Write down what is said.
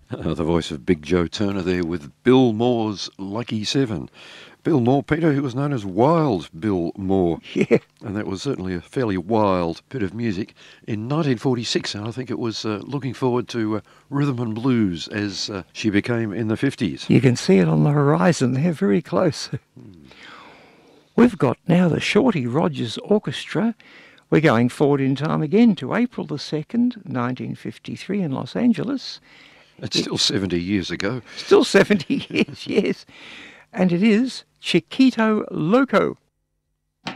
The voice of Big Joe Turner there with Bill Moore's Lucky Seven. Bill Moore, Peter, who was known as Wild Bill Moore. Yeah. And that was certainly a fairly wild bit of music. In 1946, and I think it was looking forward to rhythm and blues as she became in the 50s. You can see it on the horizon. They're very close. We've got now the Shorty Rogers Orchestra. We're going forward in time again to April the 2nd, 1953 in Los Angeles. It's still 70 years ago. Still 70 years, yes. And it is Chiquito Loco.